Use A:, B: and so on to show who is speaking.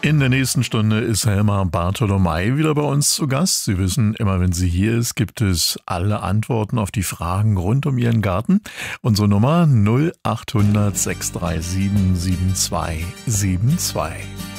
A: In der nächsten Stunde ist Helma Bartholomei wieder bei uns zu Gast. Sie wissen, immer wenn sie hier ist, gibt es alle Antworten auf die Fragen rund um Ihren Garten. Unsere Nummer 0800 637 7272.